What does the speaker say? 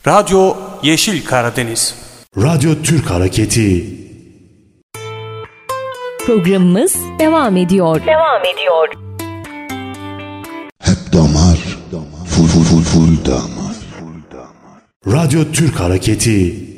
Radyo Yeşil Karadeniz. Radyo Türk Hareketi. Programımız devam ediyor. Hep damar, full damar. Radyo Türk Hareketi.